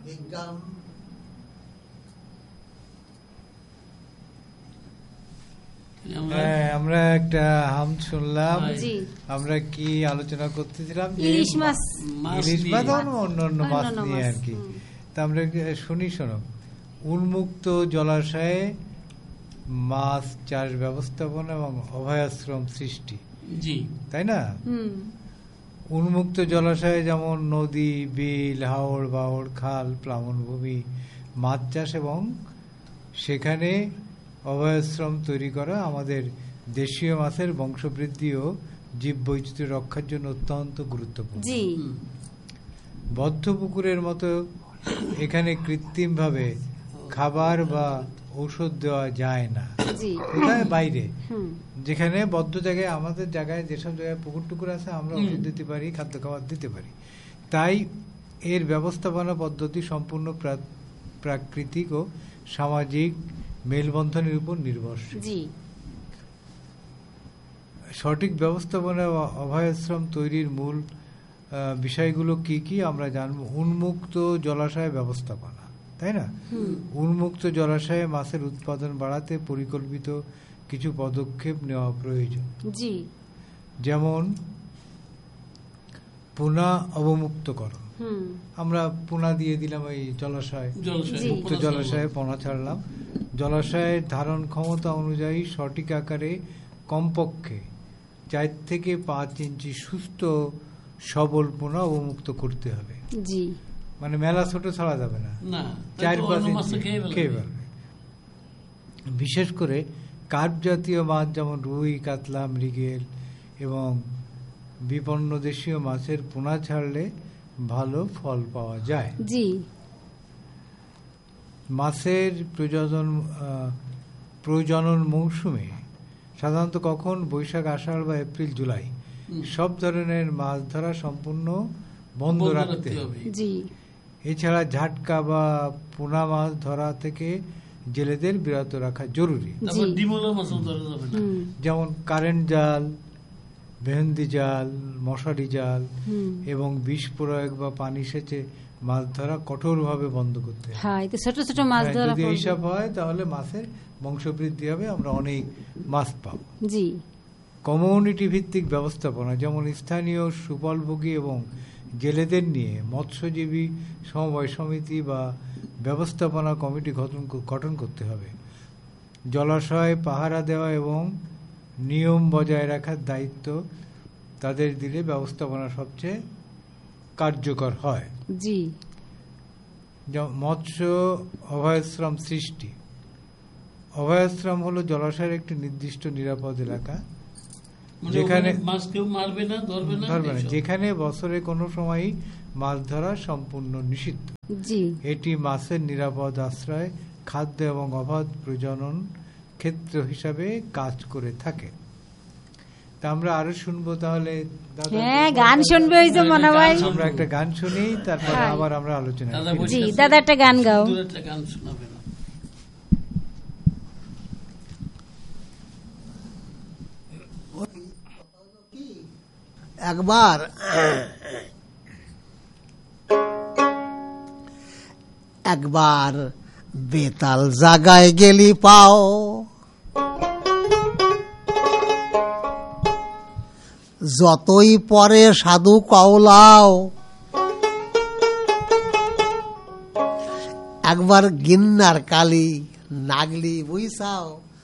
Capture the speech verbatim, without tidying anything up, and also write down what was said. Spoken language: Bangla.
আমরা একটা হাম শুনলাম, আমরা কি আলোচনা করতেছিলাম ইলিশ মাছ, ইলিশ মাছ অন্য অন্য মাছ নিয়ে আর কি। তা আমরা শুনি, শোনো, উন্মুক্ত জলাশয়ে মাছ চাষ ব্যবস্থাপনা এবং অভয়াশ্রম সৃষ্টি, তাই না? উন্মুক্ত জলাশয়ে যেমন নদী, বিল, হাওড়, বাওড়, খাল, প্লাবনভূমি, মাছ চাষ এবং সেখানে অভয়াশ্রম তৈরি করা আমাদের দেশীয় মাছের বংশবৃদ্ধি ও জীববৈচিত্র্য রক্ষার জন্য অত্যন্ত গুরুত্বপূর্ণ। বদ্ধ পুকুরের মতো এখানে কৃত্রিম ভাবে খাবার বা ঔষধ দেওয়া যায় না, কোথায়? বাইরে, যেখানে বদ্ধ জায়গায়, আমাদের জায়গায় যেসব জায়গায় পুকুর টুকুর আছে আমরা ওষুধ দিতে পারি, খাদ্য খাবার দিতে পারি। তাই এর ব্যবস্থাপনা পদ্ধতি সম্পূর্ণ প্রাকৃতিক ও সামাজিক মেলবন্ধনের উপর নির্ভরশীল। সঠিক ব্যবস্থাপনা অভয়াশ্রম তৈরির মূল বিষয়গুলো কি কি আমরা জানবো। উন্মুক্ত জলাশয় ব্যবস্থাপনা, তাই না? উন্মুক্ত জলাশয়ে মাছের উৎপাদন বাড়াতে পরিকল্পিত কিছু পদক্ষেপ নেওয়া প্রয়োজন। যেমন পোনা অবমুক্তকরণ, আমরা পোনা দিয়ে দিলাম এই জলাশয়, মুক্ত জলাশয়ে পোনা ছাড়লাম। জলাশয়ের ধারণ ক্ষমতা অনুযায়ী সঠিক আকারে কমপক্ষে চার থেকে পাঁচ ইঞ্চি সুস্থ সবল পোনা অবমুক্ত করতে হবে। মানে মেলা ছোট ছাড়া যাবে না, চার পাঁচ ইঞ্চি খেয়ে ফেলবে। বিশেষ করে কার্প জাতীয় মাছ যেমন রুই, কাতলা, মৃগেল এবং বিপন্ন দেশীয় মাছের পোনা ছাড়লে ভালো ফল পাওয়া যায়। মাছের প্রজনন প্রজনন মৌসুমে সাধারণত কখন? বৈশাখ, আষাঢ় বা এপ্রিল, জুলাই। সব ধরনের মাছ ধরা সম্পূর্ণ বন্ধ রাখতে হবে। এছাড়া ঝাটকা বা পোনা মাছ ধরা থেকে জেলেদের বিরত রাখা জরুরি। যেমন কারেন্ট জাল, মেহেন্দি জাল, মশারি জাল এবং বিষ প্রয়োগ বা পানি সেচে মাছ ধরা কঠোরভাবে বন্ধ করতে হবে। ছোট ছোট মাছ ধরা যদি এইসব হয় তাহলে মাছের বংশবৃদ্ধি হবে, আমরা অনেক মাছ পাবো। কমিউনিটি ভিত্তিক ব্যবস্থাপনা, যেমন স্থানীয় সুফলভোগী এবং জেলেদের নিয়ে মৎস্যজীবী সমবায় সমিতি বা ব্যবস্থাপনা কমিটি গঠন করতে হবে। জলাশয় পাহারা দেওয়া এবং নিয়ম বজায় রাখার দায়িত্ব তাদের দিলে ব্যবস্থাপনা সবচেয়ে কার্যকর হয়। মৎস্য অভয়াশ্রম সৃষ্টি। অভয়াশ্রম হলো জলাশয়ের একটি নির্দিষ্ট নিরাপদ এলাকা যেখানে ধরবে না, যেখানে বছরে কোনো সময়ই মাছ ধরা সম্পূর্ণ নিষিদ্ধ। এটি মাছের নিরাপদ আশ্রয়, খাদ্য এবং অবাধ প্রজনন ক্ষেত্র হিসাবে কাজ করে থাকে। তা আমরা আরো শুনবো তাহলে, গান শুনবে ওই যে মনে হয় আমরা একটা গান শুনি, তারপরে আবার আমরা আলোচনা। জি দাদা একটা গান গাও। একবার একবার বেতাল জাগায় গেলি পাও, যতই পরে সাধু কওলাও, একবার গিন্নার কালি নাগলি বুঝাও,